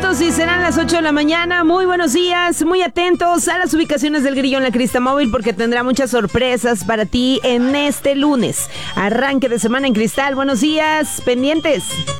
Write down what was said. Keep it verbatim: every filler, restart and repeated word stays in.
minutos y serán las ocho de la mañana. Muy buenos días, muy atentos a las ubicaciones del Grillo en la Crista Móvil porque tendrá muchas sorpresas para ti en este lunes. Arranque de semana en Cristal. Buenos días, pendientes.